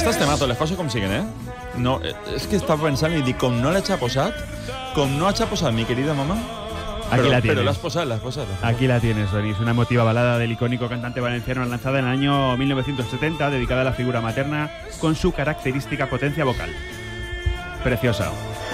Aquestes temazos, les coses com siguen, No, és que estava pensant i dic, com no l'haig posat, mi querida mamá. Aquí la tienes. Pero la has posado. Aquí la tienes, Denis. Una emotiva balada del icónico cantante valenciano lanzada en el año 1970, dedicada a la figura materna con su característica potencia vocal. Preciosa.